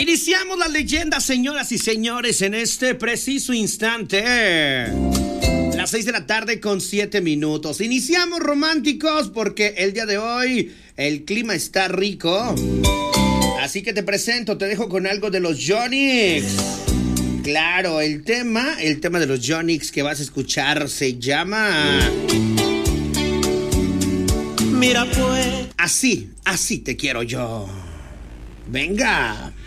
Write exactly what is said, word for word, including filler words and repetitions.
Iniciamos la leyenda, señoras y señores, en este preciso instante. Las seis de la tarde con siete minutos. Iniciamos románticos porque el día de hoy el clima está rico. Así que te presento, te dejo con algo de los Yonix. Claro, el tema, el tema de los Yonix que vas a escuchar se llama... Mira pues. Así, así te quiero yo. Venga.